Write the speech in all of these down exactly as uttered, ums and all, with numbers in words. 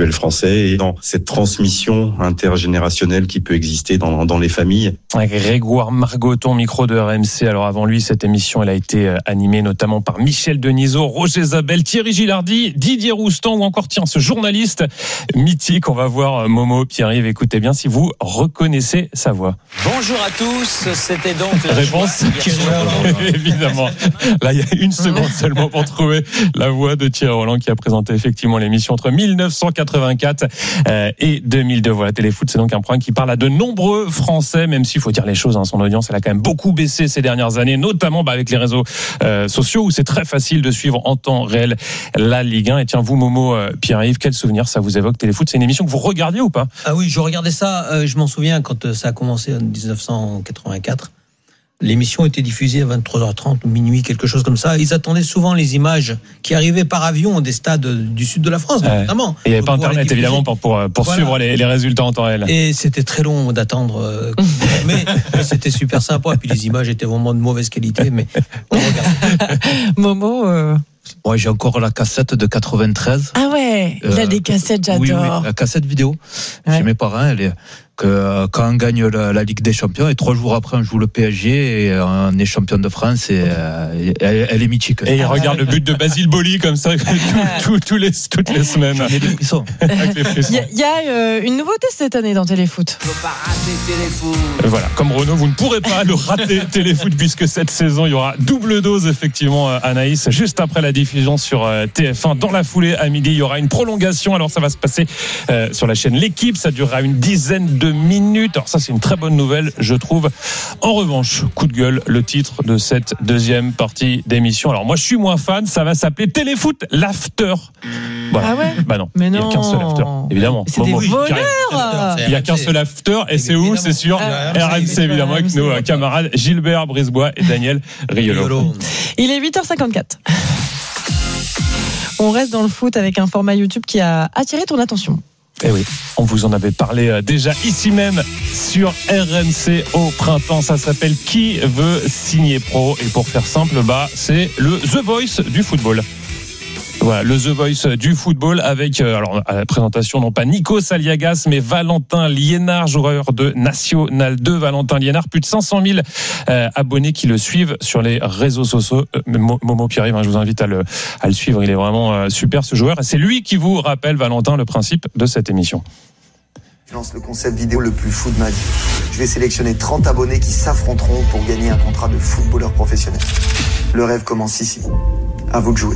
audiovisuel français et dans cette transmission intergénérationnelle qui peut exister dans, dans les familles. Grégoire Margoton, micro de R M C. Alors avant lui, cette émission, elle a été animée notamment par Michel Denisot, Roger Zabel, Thierry Gilardi, Didier Roustan ou encore, tiens, ce journaliste mythique. On va voir Momo, Pierre-Yves, écoutez bien si vous reconnaissez sa voix. Bonjour à tous, c'était donc la réponse évidemment. Là, il y a une seconde seulement pour trouver la voix de Thierry Roland qui a présenté effectivement l'émission entre dix-neuf cent quatre-vingt-quatre et deux mille deux. Voilà, Téléfoot, c'est donc un programme qui parle à de nombreux Français, même s'il faut dire les choses, hein, son audience, elle a quand même beaucoup baissé ces dernières années, notamment bah, avec les réseaux euh, sociaux où c'est très facile de suivre en temps réel la Ligue un. Et tiens, vous, Momo, euh, Pierre-Yves, quel souvenir ça vous évoque, Téléfoot? C'est une émission que vous regardiez ou pas? Ah oui, je regardais ça, euh, je m'en souviens quand ça a commencé en dix-neuf cent quatre-vingt-quatre. L'émission était diffusée à vingt-trois heures trente, minuit, quelque chose comme ça. Ils attendaient souvent les images qui arrivaient par avion des stades du sud de la France, ouais. notamment. Et il n'y avait pas Internet, évidemment, pour, pour, pour voilà. suivre les, les résultats en temps réel. Et c'était très long d'attendre. Euh, mais, mais c'était super sympa. Et puis les images étaient vraiment de mauvaise qualité. Mais on regarde. Momo... Euh... Moi, j'ai encore la cassette de quatre-vingt-treize. Ah ouais, il a euh, des cassettes, j'adore. Oui, oui, la cassette vidéo. Ouais. Chez mes parents, elle est, que quand on gagne la, la Ligue des Champions, et trois jours après, on joue le P S G, et on est champion de France, et euh, elle, elle est mythique. Et il ah, regarde ouais. le but de Basile Boli, comme ça, tout, tout, tous les, toutes les semaines. Il y a des frissons. Il y a, y a euh, une nouveauté cette année dans Téléfoot. Faut pas rater Téléfoot. Voilà, comme Renaud, vous ne pourrez pas le rater Téléfoot, puisque cette saison, il y aura double dose, effectivement, Anaïs, juste après la diffusion sur T F un. Dans la foulée, à midi, il y aura une prolongation. Alors, ça va se passer euh, sur la chaîne L'Équipe. Ça durera une dizaine de minutes. Alors, ça, c'est une très bonne nouvelle, je trouve. En revanche, coup de gueule, le titre de cette deuxième partie d'émission. Alors, moi, je suis moins fan. Ça va s'appeler Téléfoot l'After. Voilà. Ah ouais? Bah non. Mais il n'y a non. qu'un seul After, évidemment. C'est des voleurs. Il n'y a qu'un seul After. Et c'est où? C'est sur R M C, évidemment, avec nos camarades Gilbert Brisebois et Daniel Riolo. Il est huit heures cinquante-quatre. On reste dans le foot avec un format YouTube qui a attiré ton attention. Eh oui, on vous en avait parlé déjà ici même sur R M C au printemps. Ça s'appelle Qui veut signer pro? Et pour faire simple, bah c'est le The Voice du football. Voilà, le The Voice du football avec, euh, alors à la présentation, non pas Nico Saliagas, mais Valentin Liénard, joueur de National deux. Valentin Liénard, plus de cinq cent mille euh, abonnés qui le suivent sur les réseaux sociaux. Euh, Momo Pierre-Yves, hein, je vous invite à le, à le suivre, il est vraiment euh, super ce joueur. Et c'est lui qui vous rappelle, Valentin, le principe de cette émission. Je lance le concept vidéo le plus fou de ma vie. Je vais sélectionner trente abonnés qui s'affronteront pour gagner un contrat de footballeur professionnel. Le rêve commence ici. À vous de jouer.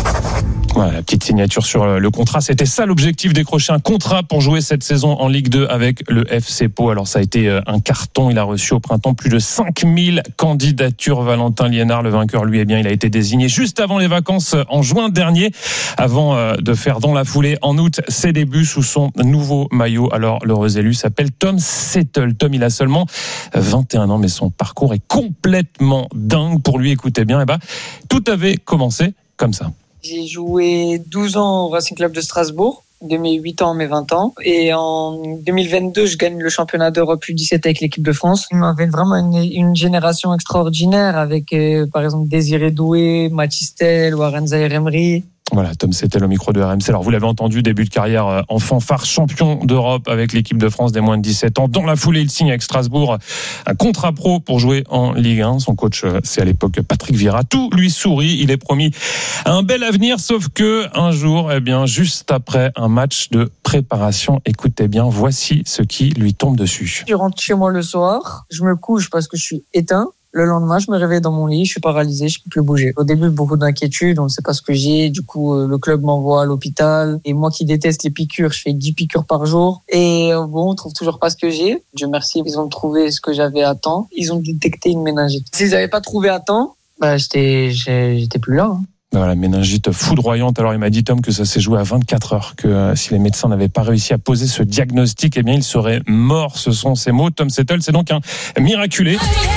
Voilà, la petite signature sur le contrat. C'était ça l'objectif, décrocher un contrat pour jouer cette saison en Ligue deux avec le F C Pau. Alors ça a été un carton. Il a reçu au printemps plus de cinq mille candidatures. Valentin Liénard, le vainqueur, lui, eh bien, il a été désigné juste avant les vacances en juin dernier, avant de faire dans la foulée en août ses débuts sous son nouveau maillot. Alors l'heureux élu s'appelle Tom Settle. Tom, il a seulement vingt et un ans, mais son parcours est complètement dingue. Pour lui, écoutez bien, eh ben, tout avait commencé comme ça. J'ai joué douze ans au Racing Club de Strasbourg, de mes huit ans à mes vingt ans. Et en deux mille vingt-deux, je gagne le championnat d'Europe U dix-sept avec l'équipe de France. Il m'avait vraiment une, une génération extraordinaire avec, euh, par exemple, Désiré Doué, Mathys Tel, Warren Zaïre-Emery. Voilà, Tom Settle au micro de R M C. Alors vous l'avez entendu, début de carrière en fanfare, champion d'Europe avec l'équipe de France des moins de dix-sept ans. Dans la foulée, il signe avec Strasbourg un contrat pro pour jouer en Ligue un. Son coach, c'est à l'époque Patrick Vieira. Tout lui sourit, il est promis un bel avenir, sauf que un jour, eh bien, juste après un match de préparation, écoutez bien, voici ce qui lui tombe dessus. Je rentre chez moi le soir, je me couche parce que je suis éteint. Le lendemain, je me réveille dans mon lit, je suis paralysé, je peux plus bouger. Au début, beaucoup d'inquiétude, on ne sait pas ce que j'ai. Du coup, le club m'envoie à l'hôpital. Et moi qui déteste les piqûres, je fais dix piqûres par jour. Et bon, on trouve toujours pas ce que j'ai. Dieu merci, ils ont trouvé ce que j'avais à temps. Ils ont détecté une méningite. S'ils n'avaient pas trouvé à temps, bah, j'étais, j'étais plus là. Hein. Voilà, méningite foudroyante. Alors il m'a dit, Tom, que ça s'est joué à vingt-quatre heures, que euh, si les médecins n'avaient pas réussi à poser ce diagnostic, eh bien il serait mort. Ce sont ces mots. Tom Settle, c'est donc un miraculé.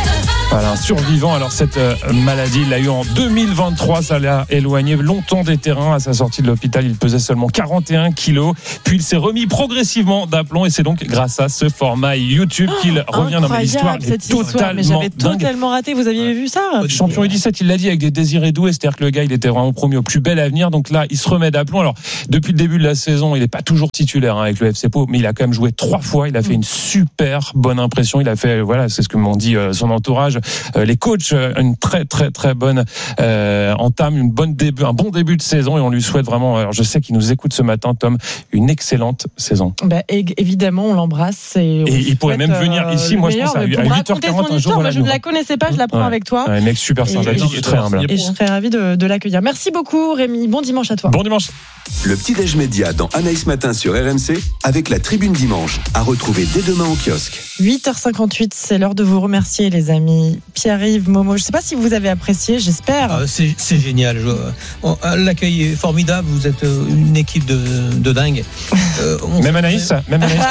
Voilà, un survivant. Alors cette euh, maladie, il l'a eu en deux mille vingt-trois. Ça l'a éloigné longtemps des terrains. À sa sortie de l'hôpital, il pesait seulement quarante et un kilos. Puis il s'est remis progressivement d'aplomb. Et c'est donc grâce à ce format YouTube qu'il oh, revient dans l'histoire. Cette histoire, mais j'avais dingue. totalement raté. Vous aviez vu ça? Champion U dix-sept, il l'a dit avec des désirés doux. C'est-à-dire que le gars, il était vraiment promis au plus bel avenir. Donc là, il se remet d'aplomb. Alors depuis le début de la saison, il n'est pas toujours titulaire hein, avec le F C Pau, mais il a quand même joué trois fois. Il a fait une super bonne impression. Il a fait, voilà, c'est ce que m'ont dit euh, son entourage, euh, les coachs, euh, une très très très bonne euh, entame, une bonne début, un bon début de saison, et on lui souhaite vraiment. Alors je sais qu'il nous écoute ce matin, Tom, une excellente saison. Bah, évidemment, on l'embrasse et, on et il pourrait même venir euh, ici. Moi, je pense à, à huit heures quarante un jour. Moi, je ne la connaissais pas, je l'apprends ouais. avec toi. Un mec super sympathique et, et très humble. Et je serais ravi de, de l'accueillir. Merci beaucoup, Rémi. Bon dimanche à toi. Bon dimanche. Le petit-déj média dans Anaïs Matin sur R M C avec la Tribune Dimanche à retrouver dès demain au kiosque. huit heures cinquante-huit, c'est l'heure de vous remercier, les amis. Pierre-Yves, Momo, je ne sais pas si vous avez apprécié, j'espère. Ah, c'est, c'est génial. Je, on, l'accueil est formidable. Vous êtes une équipe de, de dingue. Euh, même Anaïs, même Anaïs,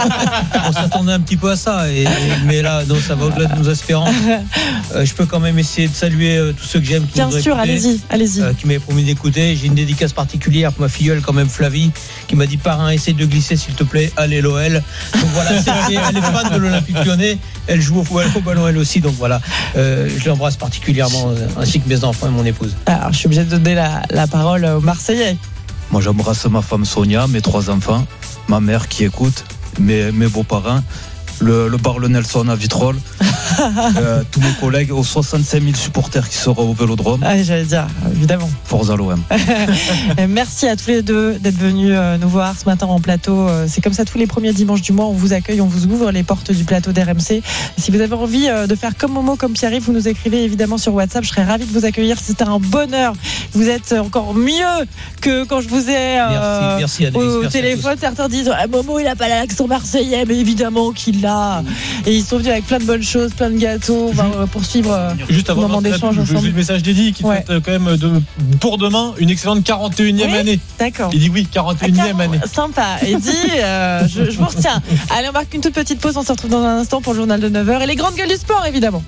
on s'attendait un petit peu à ça, et, mais là, non, ça va au-delà de nos espérances. Euh, je peux quand même essayer de saluer euh, tous ceux que j'aime. Qui Bien sûr, écouté, allez-y, allez-y. Euh, qui m'avaient promis d'écouter. J'ai une dédicace particulière pour ma filleule, quand même, Flavie, qui m'a dit parrain, essaye de glisser, s'il te plaît. Allez, l'O L. Donc voilà, c'est, elle est fan de l'Olympique Lyonnais. Elle joue au, au ballon, elle aussi. Donc voilà, euh, je l'embrasse particulièrement, ainsi que mes enfants et mon épouse. Alors, je suis obligé de donner la, la parole aux Marseillais. Moi, j'embrasse ma femme Sonia, mes trois enfants, ma mère qui écoute, mes, mes beaux-parents, le, le bar Le Nelson à Vitrolles, euh, tous mes collègues, aux soixante-cinq mille supporters qui seront au Vélodrome. Ah, j'allais dire, évidemment. Forza l'O M. Merci à tous les deux d'être venus nous voir ce matin en plateau. C'est comme ça tous les premiers dimanches du mois. On vous accueille, on vous ouvre les portes du plateau d'R M C. Si vous avez envie de faire comme Momo, comme Pierre-Yves, vous nous écrivez évidemment sur WhatsApp. Je serais ravie de vous accueillir. C'est un bonheur. Vous êtes encore mieux que quand je vous ai euh, merci, merci, Anaïs, au merci téléphone. Certains disent ah, Momo, il n'a pas l'accent marseillais, mais évidemment qu'il l'a. Et ils sont venus avec plein de bonnes choses, plein de gâteaux. On va poursuivre juste avant un moment d'échange ensemble. Je le message d'Eddie qui ouais. souhaite quand même de, pour demain une excellente quarante et unième oui, année. D'accord. Il dit oui, quarante et unième année. Sympa. Eddie, euh, je, je vous retiens. Allez, on marque une toute petite pause. On se retrouve dans un instant pour le journal de neuf heures et les grandes gueules du sport, évidemment.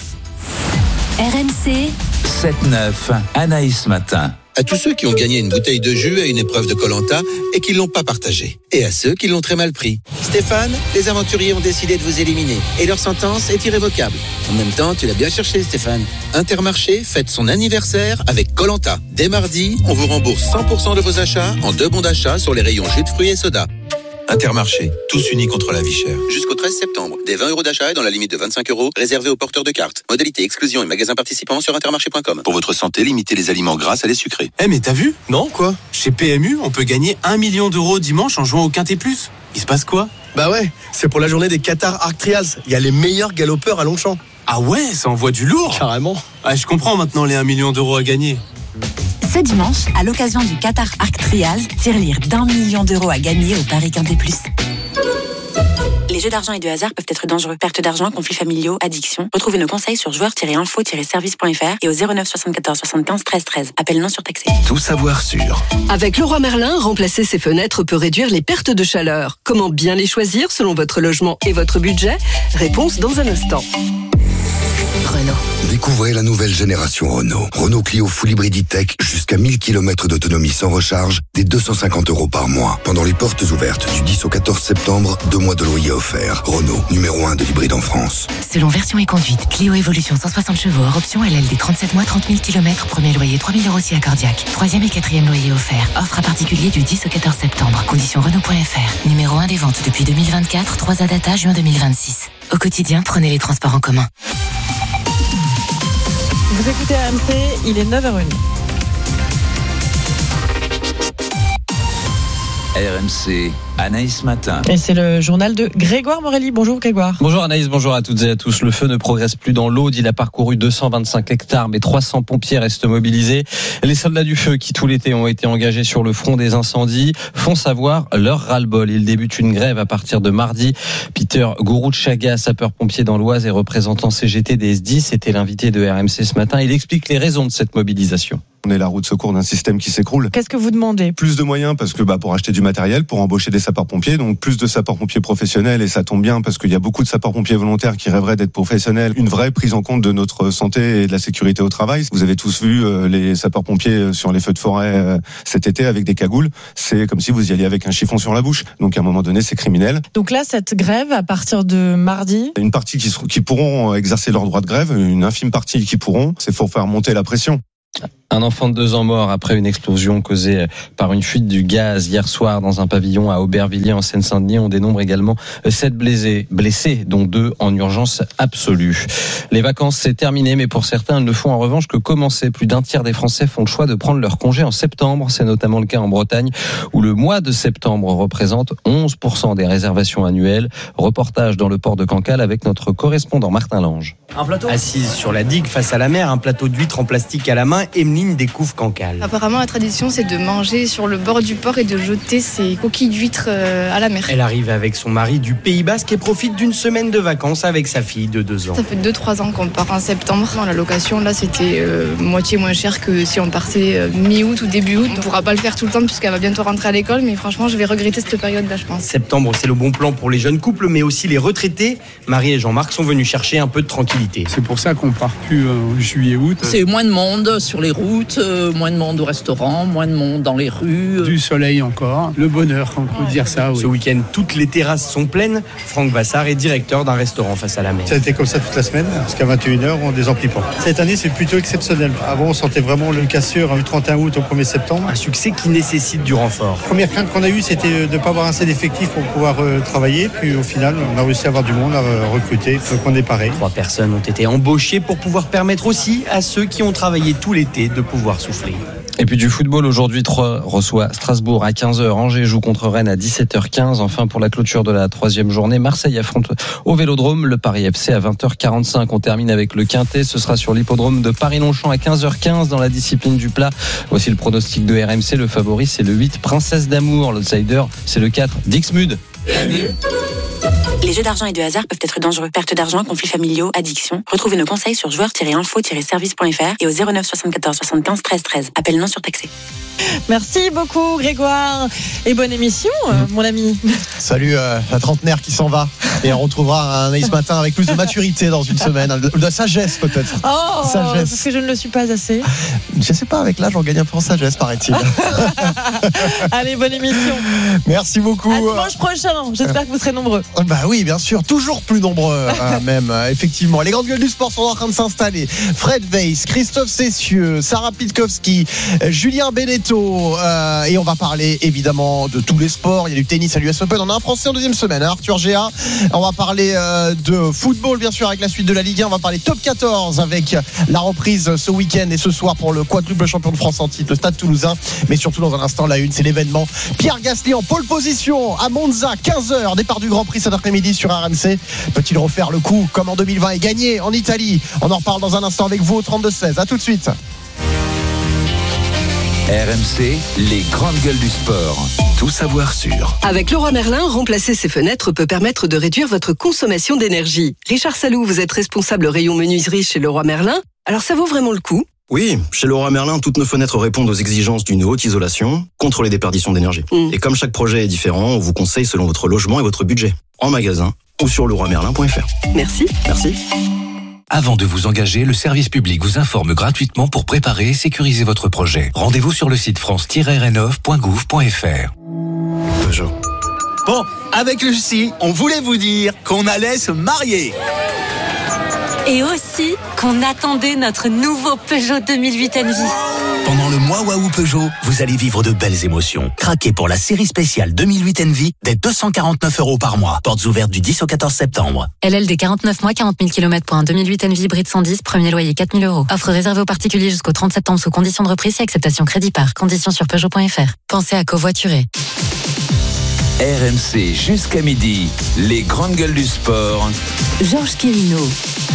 R M C sept neuf, Anaïs Matin. À tous ceux qui ont gagné une bouteille de jus à une épreuve de Koh-Lanta et qui ne l'ont pas partagé. Et à ceux qui l'ont très mal pris. Stéphane, les aventuriers ont décidé de vous éliminer et leur sentence est irrévocable. En même temps, tu l'as bien cherché, Stéphane. Intermarché fête son anniversaire avec Koh-Lanta. Dès mardi, on vous rembourse cent pour cent de vos achats en deux bons d'achat sur les rayons jus de fruits et soda. Intermarché, tous unis contre la vie chère. Jusqu'au treize septembre, des vingt euros d'achat et dans la limite de vingt-cinq euros réservés aux porteurs de cartes. Modalité exclusion et magasins participants sur intermarché point com. Pour votre santé, limitez les aliments gras à les sucrés. Eh mais t'as vu? Non quoi? Chez P M U, on peut gagner un million d'euros dimanche en jouant au Quintet Plus. Il se passe quoi? Bah ouais, c'est pour la journée des Qatar Arc Trials. Il y a les meilleurs galopeurs à Longchamp. Ah ouais, ça envoie du lourd. Carrément. Ah, je comprends maintenant les un million d'euros à gagner. Ce dimanche, à l'occasion du Qatar Arc Trials, tirelire d'un million d'euros à gagner au Paris Quintet Plus. Les jeux d'argent et de hasard peuvent être dangereux. Perte d'argent, conflits familiaux, addiction. Retrouvez nos conseils sur joueurs tiret info tiret service point f r et au zéro neuf soixante-quatorze soixante-quinze treize treize. Appel non surtaxé. Tout savoir sur. Avec Leroy Merlin, remplacer ses fenêtres peut réduire les pertes de chaleur. Comment bien les choisir selon votre logement et votre budget? Réponse dans un instant. Renault. Découvrez la nouvelle génération Renault. Renault Clio Full Hybrid E-Tech jusqu'à mille kilomètres d'autonomie sans recharge, dès deux cent cinquante euros par mois. Pendant les portes ouvertes du dix au quatorze septembre, deux mois de loyer offerts. Renault, numéro un de l'hybride en France. Selon version et conduite, Clio Evolution cent soixante chevaux, hors option L L D trente-sept mois, trente mille kilomètres, premier loyer trois mille euros si accordiaque. Troisième et quatrième loyer offert. Offre à particulier du dix au quatorze septembre. Conditions Renault point f r. Numéro un des ventes depuis deux mille vingt-quatre, trois A data, juin deux mille vingt-six. Au quotidien, prenez les transports en commun. Vous écoutez R M C, il est neuf heures zéro un. R M C, Anaïs Matin. Et c'est le journal de Grégoire Morelli. Bonjour Grégoire. Bonjour Anaïs, bonjour à toutes et à tous. Le feu ne progresse plus dans l'Aude. Il a parcouru deux cent vingt-cinq hectares, mais trois cents pompiers restent mobilisés. Les soldats du feu qui tout l'été ont été engagés sur le front des incendies font savoir leur ras-le-bol. Ils débutent une grève à partir de mardi. Peter Gourouchaga, sapeur-pompier dans l'Oise et représentant C G T des S dix, était l'invité de R M C ce matin. Il explique les raisons de cette mobilisation. On est la roue de secours d'un système qui s'écroule. Qu'est-ce que vous demandez? Plus de moyens parce que bah, pour acheter du matériel, pour embaucher des sapeurs-pompiers, donc plus de sapeurs-pompiers professionnels, et ça tombe bien parce qu'il y a beaucoup de sapeurs-pompiers volontaires qui rêveraient d'être professionnels. Une vraie prise en compte de notre santé et de la sécurité au travail. Vous avez tous vu euh, les sapeurs-pompiers sur les feux de forêt euh, cet été avec des cagoules. C'est comme si vous y alliez avec un chiffon sur la bouche. Donc à un moment donné, c'est criminel. Donc là, cette grève, à partir de mardi, une partie qui, qui pourront exercer leur droit de grève, une infime partie qui pourront, c'est pour faire monter la pression. Un enfant de deux ans mort après une explosion causée par une fuite du gaz hier soir dans un pavillon à Aubervilliers en Seine-Saint-Denis. On dénombre également sept blessés, blessés, dont deux en urgence absolue. Les vacances, c'est terminé, mais pour certains, elles ne font en revanche que commencer. Plus d'un tiers des Français font le choix de prendre leur congé en septembre. C'est notamment le cas en Bretagne, où le mois de septembre représente onze pour cent des réservations annuelles. Reportage dans le port de Cancale avec notre correspondant Martin Lange. Un plateau assise sur la digue face à la mer, un plateau d'huîtres en plastique à la main, Emeline découvre Cancale. Apparemment, la tradition, c'est de manger sur le bord du port et de jeter ses coquilles d'huîtres à la mer. Elle arrive avec son mari du Pays Basque et profite d'une semaine de vacances avec sa fille de deux ans. Ça fait deux trois ans qu'on part en septembre. La location, là, c'était euh, moitié moins cher que si on partait euh, mi-août ou début août. On ne pourra pas le faire tout le temps puisqu'elle va bientôt rentrer à l'école, mais franchement, je vais regretter cette période-là, je pense. Septembre, c'est le bon plan pour les jeunes couples, mais aussi les retraités. Marie et Jean-Marc sont venus chercher un peu de tranquillité. C'est pour ça qu'on part plus en euh, juillet-août. C'est moins de monde sur les routes, euh, moins de monde au restaurant, moins de monde dans les rues. Du soleil encore, le bonheur, on peut ouais. dire ça. Oui. Ce week-end, toutes les terrasses sont pleines. Franck Bassard est directeur d'un restaurant face à la mer. Ça a été comme ça toute la semaine, jusqu'à vingt et une heures, on désemplit pas. Cette année, c'est plutôt exceptionnel. Avant, on sentait vraiment le cassure du trente et un août au premier septembre. Un succès qui nécessite du renfort. La première crainte qu'on a eue, c'était de ne pas avoir assez d'effectifs pour pouvoir euh, travailler. Puis au final, on a réussi à avoir du monde à euh, recruter, donc on est pareil. Trois personnes ont été embauchées pour pouvoir permettre aussi à ceux qui ont travaillé tout l'été de pouvoir souffler. Et puis du football, aujourd'hui, Troyes reçoit Strasbourg à quinze heures, Angers joue contre Rennes à dix-sept heures quinze. Enfin, pour la clôture de la troisième journée, Marseille affronte au Vélodrome le Paris F C à vingt heures quarante-cinq. On termine avec le Quintet, ce sera sur l'hippodrome de Paris-Longchamp à quinze heures quinze dans la discipline du plat. Voici le pronostic de R M C, le favori c'est le huit, Princesse d'Amour, l'outsider c'est le quatre, Dixmude. Les jeux d'argent et de hasard peuvent être dangereux. Perte d'argent, conflits familiaux, addiction. Retrouvez nos conseils sur joueurs tiret info tiret service point f r et au zéro neuf soixante-quatorze soixante-quinze treize treize. Appel non surtaxé. Merci beaucoup Grégoire et bonne émission euh, mon ami. Salut euh, la trentenaire qui s'en va et on retrouvera un Anaïs Matin avec plus de maturité dans une semaine, de, de sagesse peut-être. Oh, sagesse. Parce que je ne le suis pas assez. Je sais pas, avec l'âge on gagne un peu en sagesse paraît-il. Allez, bonne émission. Merci beaucoup. À dimanche prochain, j'espère que vous serez nombreux. Bah oui, bien sûr, toujours plus nombreux euh, même, euh, effectivement. Les grandes gueules du sport sont en train de s'installer. Fred Weiss, Christophe Cessieux, Sarah Pitkowski, euh, Julien Benetto. Euh, et on va parler évidemment de tous les sports. Il y a du tennis à l'U S Open. On a un Français en deuxième semaine, hein, Arthur Géa. On va parler euh, de football, bien sûr, avec la suite de la Ligue un. On va parler top quatorze avec la reprise ce week-end et ce soir pour le quadruple champion de France en titre, le Stade Toulousain. Mais surtout, dans un instant, la une, c'est l'événement. Pierre Gasly en pole position à Monza, quinze heures, départ du Grand Prix cet après-midi sur R M C. Peut-il refaire le coup comme en deux mille vingt et gagner en Italie? On en reparle dans un instant avec vous au trente-deux seize. À tout de suite. R M C, les grandes gueules du sport. Tout savoir sur. Avec Leroy Merlin, remplacer ses fenêtres peut permettre de réduire votre consommation d'énergie. Richard Salou, vous êtes responsable rayon menuiserie chez Leroy Merlin. Alors ça vaut vraiment le coup? Oui, chez Leroy Merlin, toutes nos fenêtres répondent aux exigences d'une haute isolation contre les déperditions d'énergie. Mmh. Et comme chaque projet est différent, on vous conseille selon votre logement et votre budget. En magasin ou sur leroy merlin point f r. Merci. Merci. Avant de vous engager, le service public vous informe gratuitement pour préparer et sécuriser votre projet. Rendez-vous sur le site france tiret rénov point gouv point f r. Peugeot. Bon, avec Lucie, on voulait vous dire qu'on allait se marier. Et aussi qu'on attendait notre nouveau Peugeot deux mille huit Envy. Pendant le mois Waouh Peugeot, vous allez vivre de belles émotions. Craquez pour la série spéciale deux mille huit Envy dès deux cent quarante-neuf euros par mois. Portes ouvertes du dix au quatorze septembre. L L D quarante-neuf mois, quarante mille kilomètres pour un deux mille huit Envy hybride cent dix, premier loyer quatre mille euros. Offre réservée aux particuliers jusqu'au trente septembre sous conditions de reprise et acceptation crédit par. Conditions sur Peugeot point f r. Pensez à covoiturer. R M C jusqu'à midi, les grandes gueules du sport. Georges Quirino.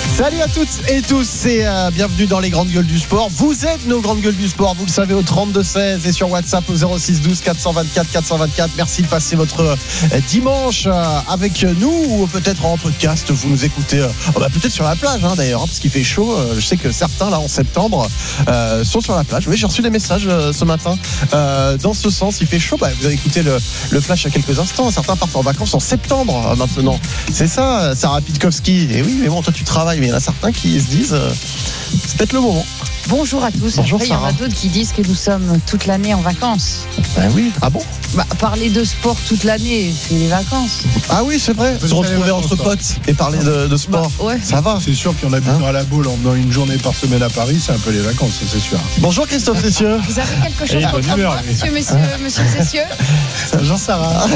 Salut à toutes et tous et euh, bienvenue dans les grandes gueules du sport. Vous êtes nos grandes gueules du sport, vous le savez, au trente-deux seize et sur WhatsApp au zéro six douze quatre cent vingt-quatre quatre cent vingt-quatre. Merci de passer votre euh, dimanche euh, avec nous ou peut-être en podcast. Vous nous écoutez euh, bah, peut-être sur la plage hein, d'ailleurs, hein, parce qu'il fait chaud. Euh, je sais que certains là en septembre euh, sont sur la plage. Oui, j'ai reçu des messages euh, ce matin euh, dans ce sens. Il fait chaud. Bah, vous avez écouté le, le flash il y a quelques instants. Certains partent en vacances en septembre euh, maintenant. C'est ça, Sarah Pitkowski. Et oui, mais bon, toi tu travailles. Mais il y en a certains qui se disent euh, c'est peut-être le moment. Bonjour à tous. Bonjour, Après, il y en a d'autres qui disent que nous sommes toute l'année en vacances. Ben oui. Ah bon? Bah, parler de sport toute l'année, c'est les vacances. Ah oui, c'est vrai. Se retrouver entre potes et parler de, de sport. Bah, ouais. Ça va. C'est sûr qu'on habite hein à la boule en venant une journée par semaine à Paris, c'est un peu les vacances, c'est sûr. Bonjour Christophe Cessieux. Vous avez quelque chose contre moi, monsieur, monsieur, monsieur Cessieux? Jean Sarah.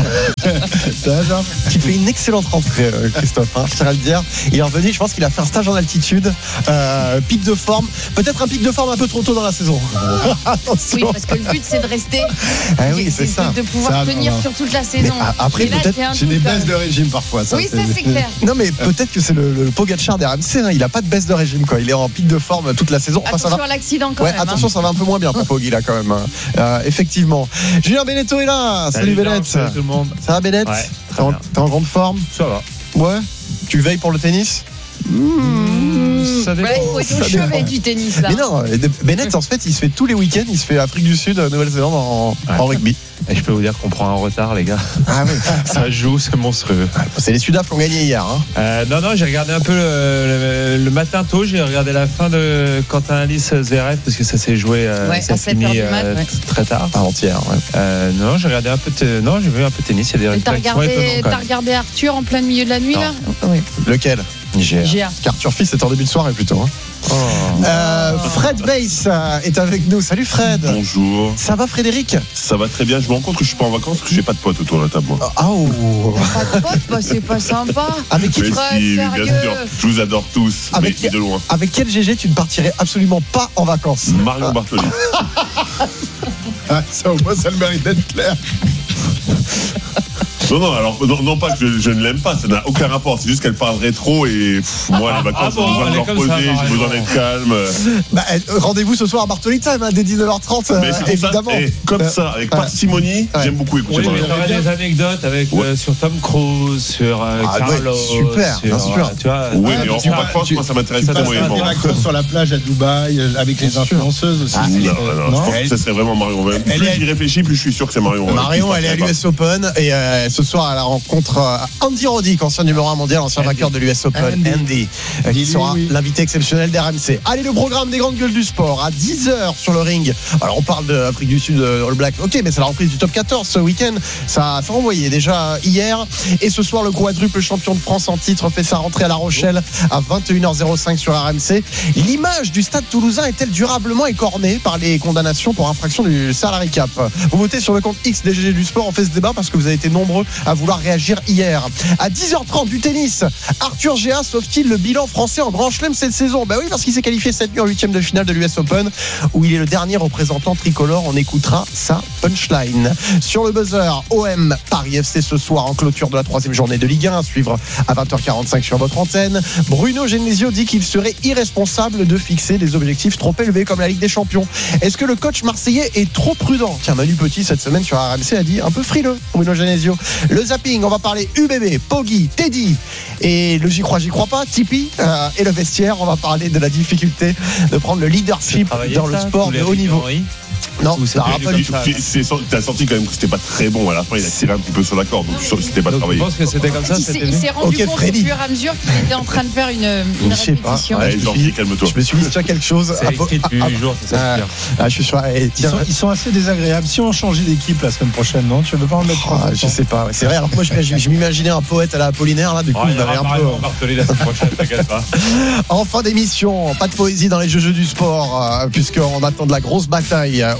Qui fait une excellente rentrée, Christophe. Hein, je tiens à le dire. Il est revenu, je pense qu'il a fait un stage en altitude. Euh, pic de forme. Peut-être un pic de forme un peu trop tôt dans la saison. Oui, parce que le but c'est de rester. Ah oui, c'est ça. De pouvoir ça, tenir non. sur toute la saison. Mais après, là, peut-être. J'ai des baisses de régime parfois. Ça, oui, ça c'est clair. Non, mais peut-être que c'est le, le Pogacar des R M C. Hein. Il a pas de baisse de régime, quoi. Il est en pic de forme toute la saison. Enfin, attention ça va. à l'accident quand ouais, même. Attention, hein. ça va un peu moins bien pour Poggi là quand même. Euh, effectivement. Julien Beneteau est là. Salut, Salut Bennett. Salut tout le monde. Ça va Bennett? Ouais. T'es en, t'es en grande forme? Ça va. Ouais. Tu veilles pour le tennis? Mmh, ça dépend. Voilà, il faut être au Ça chevet dépend. du tennis là. Mais non, Bennett en fait il se fait tous les week-ends, il se fait Afrique du Sud, Nouvelle-Zélande en, Ouais. en rugby. Et je peux vous dire qu'on prend un retard, les gars. Ah oui. Ça joue, c'est monstrueux. C'est les Sudaf qui ont gagné hier. Hein. Euh, non, non, j'ai regardé un peu le, le, le matin tôt, j'ai regardé la fin de Quentin Alice Zverev parce que ça s'est joué, euh, Ouais, ça à s'est sept heures fini du mat, euh, ouais. très tard. Avant-hier, ouais. Euh, non, j'ai regardé un peu de, non, j'ai vu un peu de tennis, il y a des Mais t'as résultats qui sont regardé, étonnants, quand t'as même. regardé Arthur en plein milieu de la nuit Non. là? Oui. Lequel? Niger. G A. Arthur Fils est en début de soirée plutôt. Hein. Oh. Euh, Fred Weiss euh, est avec nous. Salut Fred. Bonjour. Ça va Frédéric? Ça va très bien. Je me rends compte que je suis pas en vacances parce que j'ai pas de potes autour de la table. Moi. Ah oh. Pas de pote, bah c'est pas sympa. Avec qui Mais Fred, si, bien sérieux. sûr. Je vous adore tous, Avec mais de loin. Avec quel G G tu ne partirais absolument pas en vacances? Marion Bartoli. Ah, ça, au moins, ça le mérite d'être clair. Non, non, alors, non, non pas que je, je ne l'aime pas, ça n'a aucun rapport. C'est juste qu'elle parlerait trop et pff, moi, les vacances, Ah bon, j'ai besoin de elle me est comme ça, reposer, j'ai Marion. besoin d'être calme. Bah, euh, rendez-vous ce soir à Bartoli Time hein, dès dix-neuf heures trente Mais euh, c'est pour évidemment. ça, et comme Euh, ça, avec ouais. parcimonie, Ouais. j'aime beaucoup écouter Oui, mais Marion. il y aura des anecdotes avec, Ouais. euh, sur Tom Cruise, sur euh, Ah, Carlos. ouais, super, sur, bien sûr. euh, tu vois, Oui, ouais, mais en tu vois, vacances, tu- moi, ça m'intéresse Tu passes énormément. des vacances sur la plage à Dubaï euh, avec les Bien sûr. influenceuses aussi. Ah, Non, c'est- non, non, je pense que ça serait vraiment Marion. Plus Elle est- j'y réfléchis, plus je suis sûr que c'est Marion. Marion, Euh, elle est à qui l'U S Open et euh, ce soir elle rencontre euh, Andy Roddick, ancien numéro un mondial, ancien Andy. vainqueur de l'U S Open, Andy. Andy, euh, qui Dis-lui sera oui. l'invité exceptionnel d'R M C. Allez, le programme des grandes gueules du sport à dix heures sur le ring. Alors on parle de l'Afrique du Sud, euh, All Black, ok, mais c'est la reprise du top quatorze ce week-end. Ça, ça a envoyé déjà hier. Et ce soir, le quadruple champion de France en titre fait sa rentrée à La Rochelle à vingt et une heures cinq sur R M C. L'image du stade toulousain est-elle durablement écornée par les condamnations pour infraction du salary cap? Vous votez sur le compte X des G G du sport, on fait ce débat parce que vous avez été nombreux à vouloir réagir hier. À dix heures trente du tennis, Arthur G A sauve-t-il le bilan français en Grand Chelem cette saison? Bah oui, parce qu'il s'est qualifié cette nuit en huitième de finale de l'U S Open où il est le dernier représentant tricolore. On écoutera sa punchline. Sur le buzzer, O M Paris F C ce soir en clôture de la troisième journée de Ligue un à suivre à vingt heures quarante-cinq sur votre antenne. Bruno Genesio dit qu'il serait irresponsable de fixer des objectifs trop élevés comme la Ligue des Champions. Est-ce que le coach marseillais est trop prudent? Tiens, Manu Petit cette semaine sur R M C a dit un peu frileux, Bruno Genesio. Le zapping, on va parler U B B, Poggi, Teddy et le j'y crois, j'y crois pas, Tipeee euh, et le vestiaire. On va parler de la difficulté de prendre le leadership dans le sport de haut niveau. Non, ça n'a pas du tout. T'as senti quand même que c'était pas très bon. À la fin, il a tiré un petit peu sur la corde. Donc, je suis sûr que c'était pas Donc, travaillé. je pense que c'était comme ça. Il s'est, c'était il mieux. s'est rendu Ok, compte Freddy. au fur et à mesure qu'il était en train de faire une, une Je sais pas. répétition. Ouais, Ouais, je me gentil, suis- calme-toi. Je me suis dit, tiens, quelque chose. C'est Ah, écrit depuis ah, huit jours, c'est ça. ah, ah, je suis sûr. eh, Ils tiens, sont, ils sont assez désagréables. Si on changeait d'équipe la semaine prochaine, non? Tu veux pas en mettre trois ah, je sais pas. ouais, C'est vrai. Alors que moi, je, m'imagine- je m'imaginais un poète à la Apollinaire là. Du coup, Oh, il y vous m'avez aura un peu. Marion Bartoli la semaine prochaine, t'inquiète pas. En fin d'émission, pas de poésie dans les jeux, jeux du sport, euh, puisqu'on attend de la grosse bataille euh,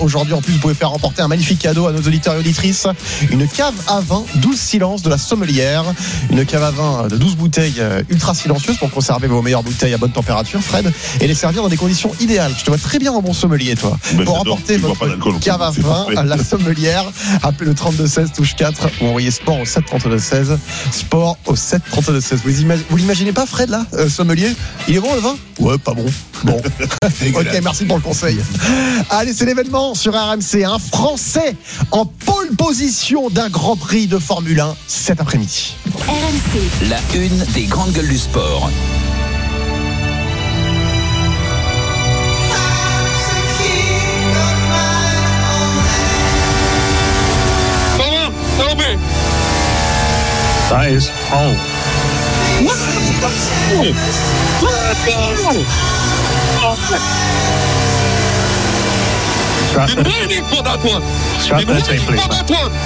Aujourd'hui, en plus, vous pouvez faire remporter un magnifique cadeau à nos auditeurs et auditrices. Une cave à vin, douze silences de la Sommelière. Une cave à vin de douze bouteilles ultra silencieuses pour conserver vos meilleures bouteilles à bonne température, Fred, et les servir dans des conditions idéales. Je te vois très bien en bon sommelier, toi. Ben, pour remporter votre cave à vin à la Sommelière, appelez le trente-deux seize, touche quatre, ou envoyez sport au sept trente-deux seize. Sport au sept trente-deux seize. Vous, imag- vous l'imaginez pas, Fred, là, euh, sommelier? Il est bon, le vin? Ouais, pas bon. Bon. Ok, merci pour le conseil. Allez, c'est l'événement sur R M C. Un Français en pole position d'un Grand Prix de Formule un cet après-midi. R M C. La une des grandes gueules du sport. That is home. What? Scratch that. For that one. Scratch that tape, please. For that one.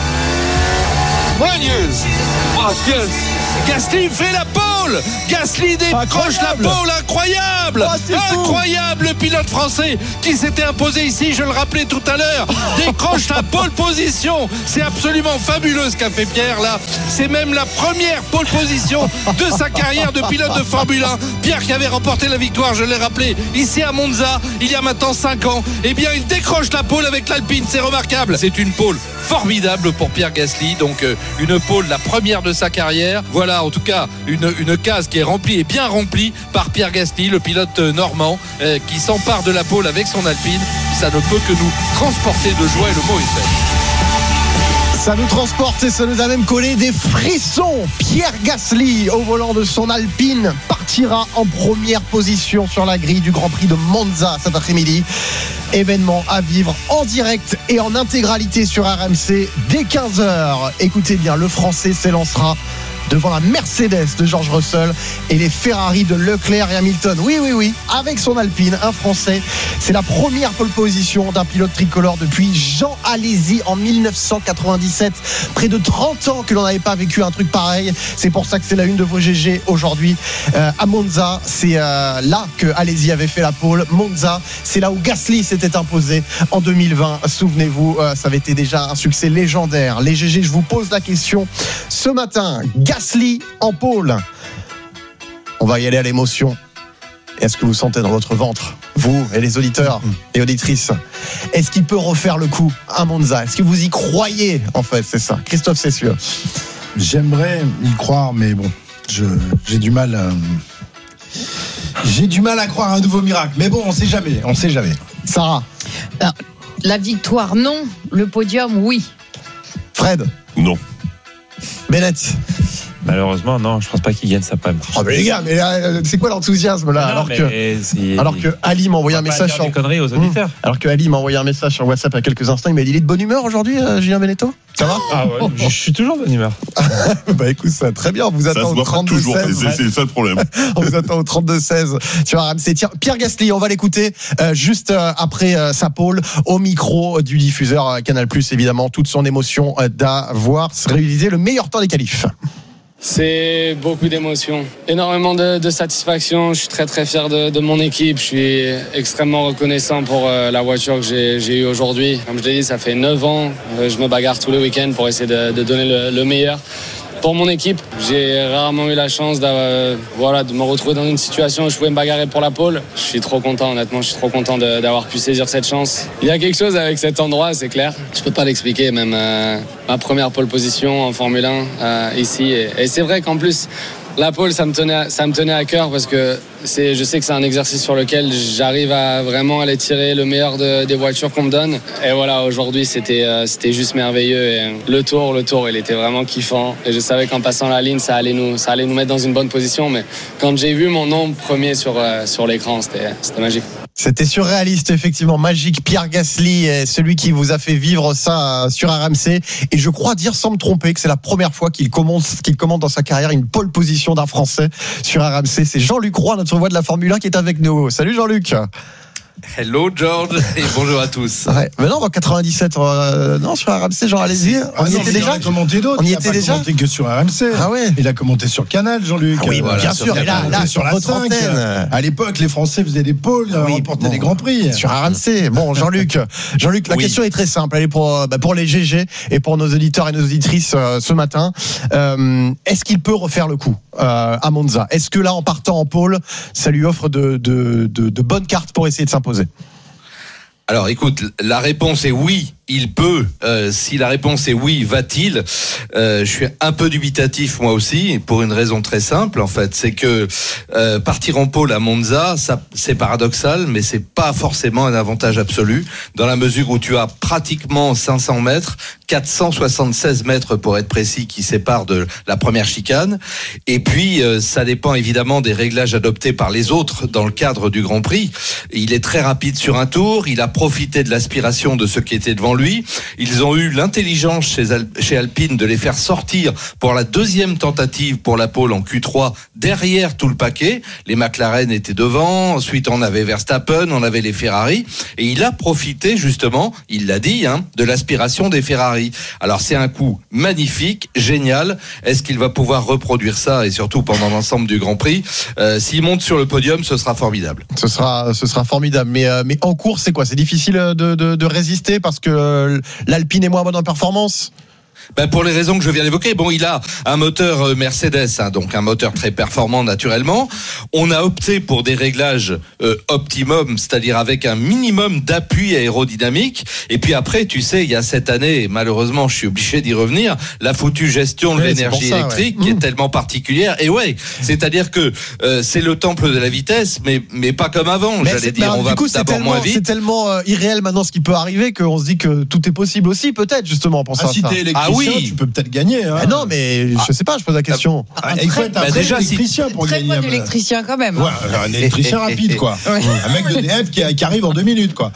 One years. Oh, yes. Gasly fait la pole. Gasly décroche la pole, incroyable, oh, incroyable. Le pilote français qui s'était imposé ici, je le rappelais tout à l'heure, décroche la pole position. C'est absolument fabuleux ce qu'a fait Pierre là. C'est même la première pole position de sa carrière de pilote de Formule un. Pierre qui avait remporté la victoire, je l'ai rappelé, ici à Monza il y a maintenant cinq ans. Eh bien il décroche la pole avec l'Alpine, c'est remarquable. C'est une pole formidable pour Pierre Gasly, donc euh, une pole, la première de sa carrière. Voilà, en tout cas une, une case qui est remplie et bien remplie par Pierre Gasly, le pilote normand euh, qui s'empare de la pole avec son Alpine. Ça ne peut que nous transporter de joie et le mot est fait. Ça nous transporte et ça nous a même collé des frissons. Pierre Gasly, au volant de son Alpine, partira en première position sur la grille du Grand Prix de Monza cet après-midi. Événement à vivre en direct et en intégralité sur R M C dès quinze heures. Écoutez bien, le Français s'élancera devant la Mercedes de George Russell et les Ferrari de Leclerc et Hamilton. Oui, oui, oui, avec son Alpine, un Français. C'est la première pole position d'un pilote tricolore depuis Jean Alesi en dix-neuf cent quatre-vingt-dix-sept. Près de trente ans que l'on n'avait pas vécu un truc pareil. C'est pour ça que c'est la une de vos G G aujourd'hui. Euh, à Monza, c'est euh, là que Alesi avait fait la pole. Monza, c'est là où Gasly s'était imposé en deux mille vingt. Souvenez-vous, euh, ça avait été déjà un succès légendaire. Les G G, je vous pose la question ce matin. Gasly en pôle. On va y aller à l'émotion. Est-ce que vous sentez dans votre ventre, vous et les auditeurs et auditrices, est-ce qu'il peut refaire le coup à Monza? Est-ce que vous y croyez, en fait? C'est ça. Christophe Cessieux. J'aimerais y croire, mais bon, je, j'ai du mal à... J'ai du mal à croire à un nouveau miracle. Mais bon, on sait jamais, on sait jamais. Sarah. Alors, la victoire, non. Le podium, oui. Fred. Non. Bennett. Malheureusement, non, je pense pas qu'il gagne sa palme. Oh, mais les gars, mais là, c'est quoi l'enthousiasme là? Non, alors, mais que, c'est... alors que Ali m'a envoyé un message sur. conneries aux auditeurs. Mmh. Alors que Ali m'a envoyé un message sur WhatsApp il y a quelques instants. Il m'a dit il est de bonne humeur aujourd'hui, euh, Julien Benetto. Ça va? Ah ouais, je suis toujours de bonne humeur. Bah écoute, ça très bien. On vous attend au trente-deux seize. C'est, c'est le seul problème. On vous attend au trente-deux seize sur R M C. Tiens, Pierre Gasly, on va l'écouter euh, juste euh, après euh, sa pole au micro du diffuseur euh, Canal+, évidemment. Toute son émotion euh, d'avoir réalisé le meilleur temps des qualifs. C'est beaucoup d'émotions, énormément de, de satisfaction. Je suis très très fier de, de mon équipe. Je suis extrêmement reconnaissant pour euh, la voiture que j'ai, j'ai eue aujourd'hui. Comme je l'ai dit, ça fait neuf ans. Euh, je me bagarre tous les week-ends pour essayer de, de donner le, le meilleur pour mon équipe. J'ai rarement eu la chance euh, voilà, de me retrouver dans une situation où je pouvais me bagarrer pour la pole. Je suis trop content, honnêtement, je suis trop content de, d'avoir pu saisir cette chance. Il y a quelque chose avec cet endroit, c'est clair. Je peux pas l'expliquer, même euh, ma première pole position en Formule un euh, ici. Et, et c'est vrai qu'en plus, la pole, ça me tenait, ça me tenait à cœur parce que c'est, je sais que c'est un exercice sur lequel j'arrive à vraiment aller tirer le meilleur de, des voitures qu'on me donne. Et voilà, aujourd'hui, c'était, euh, c'était juste merveilleux. Et le tour, le tour, il était vraiment kiffant. Et je savais qu'en passant la ligne, ça allait nous, ça allait nous mettre dans une bonne position. Mais quand j'ai vu mon nom premier sur, euh, sur l'écran, c'était, c'était magique. C'était surréaliste, effectivement, magique. Pierre Gasly est celui qui vous a fait vivre ça sur R M C. Et je crois dire, sans me tromper, que c'est la première fois qu'il commande, qu'il commande dans sa carrière une pole position d'un Français sur R M C. C'est Jean-Luc Roy, notre voix de la Formule un, qui est avec nous. Salut Jean-Luc. Hello George et bonjour à tous. Ouais. Mais non, en quatre-vingt-dix-sept, euh, non, sur R M C, Jean, allez-y. On ah y non, était il déjà. a commenté d'autres. On y il était a pas déjà. commenté que sur R M C. Ah ouais. Il a commenté sur Canal, Jean-Luc. Ah oui, voilà, bien sûr. Et là, là, sur la votre cinq. antenne. À l'époque, les Français faisaient des pôles, Oui, remportaient bon, des grands prix. Sur R M C. Bon, Jean-Luc, Jean-Luc, la Oui. question est très simple. Elle est pour, bah, pour les G G et pour nos auditeurs et nos auditrices euh, ce matin. Euh, est-ce qu'il peut refaire le coup euh, à Monza? Est-ce que là, en partant en pôle, ça lui offre de, de, de, de bonnes cartes pour essayer de s'imposer? Alors écoute, la réponse est oui, il peut. Euh, si la réponse est oui, va-t-il? euh, Je suis un peu dubitatif moi aussi, pour une raison très simple en fait, c'est que euh, partir en pôle à Monza, ça, c'est paradoxal, mais c'est pas forcément un avantage absolu, dans la mesure où tu as pratiquement cinq cents mètres, quatre cent soixante-seize mètres pour être précis, qui séparent de la première chicane. Et puis euh, ça dépend évidemment des réglages adoptés par les autres dans le cadre du Grand Prix. Il est très rapide sur un tour, il a profité de l'aspiration de ceux qui étaient devant lui. Ils ont eu l'intelligence chez, Al- chez Alpine de les faire sortir pour la deuxième tentative pour la pole en Q trois, derrière tout le paquet. Les McLaren étaient devant, ensuite on avait Verstappen, on avait les Ferrari, et il a profité justement, il l'a dit, hein, de l'aspiration des Ferrari. Alors c'est un coup magnifique, génial. Est-ce qu'il va pouvoir reproduire ça, et surtout pendant l'ensemble du Grand Prix? euh, S'il monte sur le podium, ce sera formidable. Ce sera, ce sera formidable. Mais, euh, mais en course, c'est quoi? C'est difficile de, de, de résister parce que euh, l'Alpine est moins bonne en performance? Ben pour les raisons que je viens d'évoquer, bon, il a un moteur Mercedes, hein, donc un moteur très performant naturellement. On a opté pour des réglages euh, optimum, c'est-à-dire avec un minimum d'appui aérodynamique. Et puis après, tu sais, il y a cette année, malheureusement, je suis obligé d'y revenir, la foutue gestion de ouais, l'énergie ça, électrique ouais. qui mmh. est tellement particulière. Et ouais, c'est-à-dire que euh, c'est le temple de la vitesse, mais mais pas comme avant. Mais J'allais dire, bah, on du va coup, c'est d'abord tellement, moins vite. c'est tellement euh, irréel maintenant ce qui peut arriver qu'on se dit que tout est possible aussi, peut-être justement pour ça. Ah, si t'es électricien, Ah oui. tu peux peut-être gagner. Hein. Ah non, mais je sais pas, je pose la question. Ah, il faut être un Bah, très déjà, si- électricien pour Très gagner. bon électricien quand même. Ouais, un électricien rapide, quoi. Ouais. Un mec de D F qui, qui arrive en deux minutes, quoi.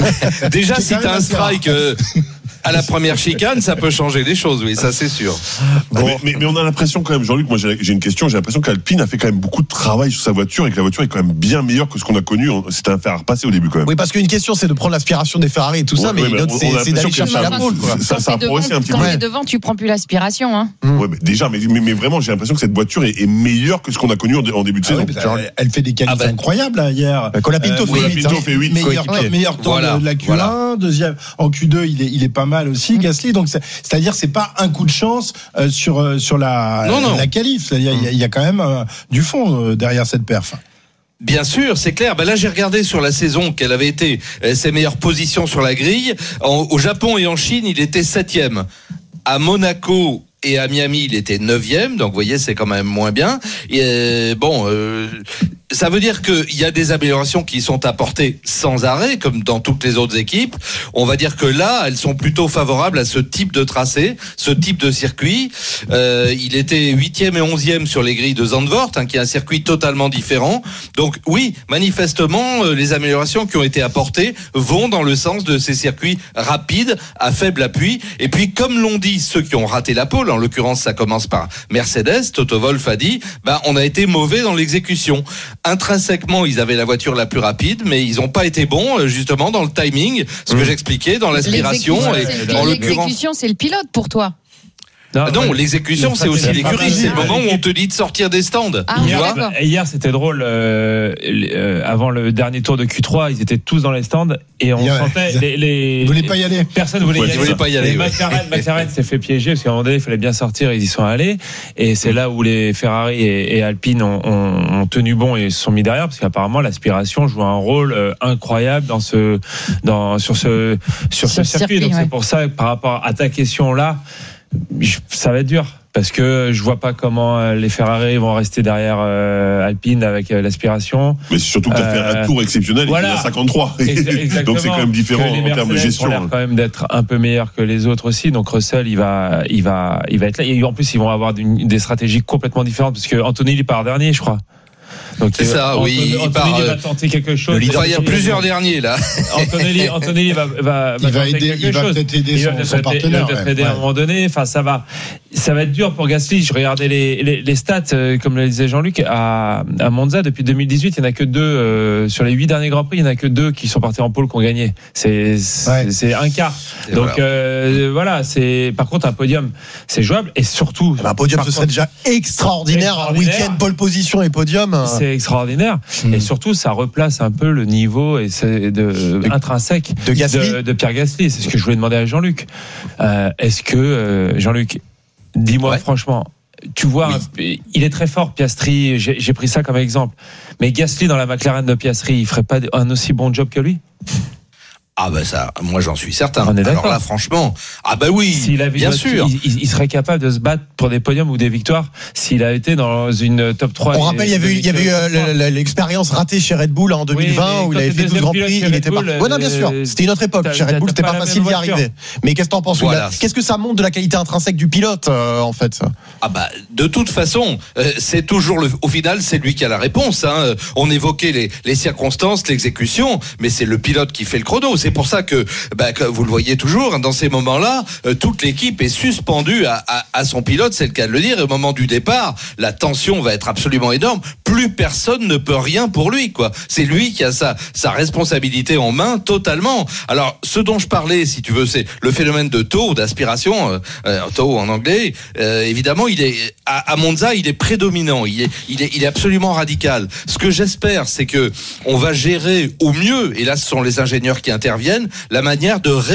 Déjà, Qui si t'as un arrive à faire. strike euh, à la première chicane, ça peut changer les choses, oui, ça c'est sûr. Bon. Mais, mais, mais on a l'impression quand même, Jean-Luc, moi j'ai j'ai une question, j'ai l'impression qu'Alpine a fait quand même beaucoup de travail sur sa voiture et que la voiture est quand même bien meilleure que ce qu'on a connu. C'était un fer à repasser au début quand même. Oui, parce qu'une question c'est de prendre l'aspiration des Ferrari et tout ça, Ouais, mais ouais, une mais autre on- c'est on a c'est d'aller l'impression que chercher ça- la pole, quoi. Ça, ça a Quand progressé un petit quand peu. t'es devant, tu prends plus l'aspiration. Hein. Ouais, mais déjà, mais, mais, mais vraiment, j'ai l'impression que cette voiture est, est meilleure que ce qu'on a connu en, dé- en début de Ah saison. oui, parce qu'elle- elle fait des qualifs Ah bah. incroyables là, hier. Euh, Colapinto fait huit, Colapinto hein. fait huit, meilleur, coéquipier. meilleur temps Voilà, de la Q un, voilà. deuxième en Q deux, il est, il est pas mal aussi, Gasly. Donc c'est- c'est-à-dire c'est pas un coup de chance euh, sur euh, sur la Non, non. la qualif. C'est-à-dire il y a- il y, a quand même euh, du fond euh, derrière cette perf. Bien sûr, c'est clair. Ben là, j'ai regardé sur la saison quelle avait été euh, ses meilleures positions sur la grille. En- au Japon et en Chine, il était septième. À Monaco et à Miami, il était neuvième. Donc, vous voyez, c'est quand même moins bien. Et euh, bon, euh, ça veut dire qu'il y a des améliorations qui sont apportées sans arrêt, comme dans toutes les autres équipes. On va dire que là, elles sont plutôt favorables à ce type de tracé, ce type de circuit. Euh, il était huitième et onzième sur les grilles de Zandvoort, hein, qui est un circuit totalement différent. Donc oui, manifestement, euh, les améliorations qui ont été apportées vont dans le sens de ces circuits rapides, à faible appui. Et puis, comme l'ont dit ceux qui ont raté la pole, en l'occurrence, ça commence par Mercedes, Toto Wolff a dit, bah, on a été mauvais dans l'exécution. Intrinsèquement, ils avaient la voiture la plus rapide, mais ils n'ont pas été bons, euh, justement, dans le timing, ce que Mmh. j'expliquais, dans l'aspiration. L'exécution, Et, c'est- en l'occurrence, L'exécution, c'est le pilote pour toi. Ah non, ouais. l'exécution, Le c'est aussi stratégie. l'écurie. C'est le Ouais. moment où on te dit de sortir des stands. Ah, tu oui, vois d'accord. Et hier, c'était drôle. euh, euh, avant le dernier tour de Q trois, ils étaient tous dans les stands et on Ouais. sentait les, les. Ils voulaient pas y aller. Personne ne voulait Ouais, y ils aller. voulaient pas y aller, Les ouais. McLaren, McLaren s'est fait piéger parce qu'à un moment donné, il fallait bien sortir. Ils y sont allés. Et c'est là où les Ferrari et, et Alpine ont, ont, ont tenu bon et se sont mis derrière parce qu'apparemment l'aspiration joue un rôle euh, incroyable dans ce, dans sur ce sur ce Sur ce circuit. circuit, Donc ouais. c'est pour ça que par rapport à ta question là, je- ça va être dur. Parce que je vois pas comment euh, les Ferrari vont rester derrière euh, Alpine avec euh, l'aspiration. Mais c'est surtout que tu as fait un Euh, tour exceptionnel voilà. et qu'il y a cinquante-trois. Exactement. Donc c'est quand même différent Que les en termes de Mercedes gestion. ont l'air quand même d'être un peu meilleurs que les autres aussi. Donc Russell, il va, il va, il va être là. Et en plus, ils vont avoir une- des stratégies complètement différentes parce que Anthony, il part dernier, je crois. Donc c'est ça, Anton- oui. Il Antonelli part, va tenter quelque chose. Enfin, il y a plusieurs derniers là. Antonelli, Antonelli va, va, va, Il va tenter aider- quelque il va chose. peut-être aider Il va son- peut-être son aider- partenaire, Il va peut-être ouais, aider à un ouais. moment donné. Enfin, ça va, ça va être dur pour Gasly. Je regardais les, les, les stats, euh, comme le disait Jean-Luc, à, à Monza depuis deux mille dix-huit. Il n'y en a que deux euh, sur les huit derniers grands prix. Il n'y en a que deux qui sont partis en pôle qui ont gagné. C'est, c'est, Ouais. c'est un quart. Et Donc voilà. euh, voilà. C'est par contre un podium, c'est jouable et surtout. Un podium, par ce serait contre, déjà extraordinaire. Un extraordinaire. week-end pole position et podium. C'est extraordinaire. Mm. Et surtout, ça replace un peu le niveau et c'est de, De- intrinsèque de Gasly. de, de Pierre Gasly. C'est ce que je voulais demander à Jean-Luc. Euh, est-ce que, euh, Jean-Luc, dis-moi Ouais. franchement, tu vois, Oui. il est très fort, Piastri, j'ai, j'ai pris ça comme exemple. Mais Gasly dans la McLaren de Piastri, il ferait pas un aussi bon job que lui? Ah ben ça, moi j'en suis certain. On est d'accord. Alors là, franchement, ah ben oui, S'il avait bien une- sûr. il, il- il serait capable de se battre pour des podiums ou des victoires s'il a été dans une top trois. On rappelle, il y avait eu, il y avait eu euh, le- le- l'expérience ratée chez Red Bull en deux mille vingt mais où il quand avait t'es fait douze deuxième grands pilote prix, chez il Red était Bull, parti. Ouais, non, bien sûr. euh, C'était une autre époque. t'as- Chez Red Bull, t'as c'était pas pas la facile même d'y voiture. arriver. Mais qu'est-ce que t'en penses, Voilà. William ? Qu'est-ce que ça montre de la qualité intrinsèque du pilote, euh, en fait ? Ah bah de toute façon, euh, c'est toujours le. Au final, c'est lui qui a la réponse. Hein. On évoquait les, les circonstances, l'exécution, mais c'est le pilote qui fait le chrono. C'est pour ça que, bah, que vous le voyez toujours, dans ces moments-là, euh, toute l'équipe est suspendue à, à, à son pilote. C'est le cas de le dire. Et au moment du départ, la tension va être absolument énorme. Plus personne ne peut rien pour lui, quoi. C'est lui qui a sa sa responsabilité en main totalement. Alors, ce dont je parlais, si tu veux, c'est le phénomène de taux, d'aspiration, euh, euh, taux en anglais. Euh, évidemment, il est à, à Monza, il est prédominant. Il est, il est, il est absolument radical. Ce que j'espère, c'est que on va gérer au mieux, et là, ce sont les ingénieurs qui interviennent, la manière de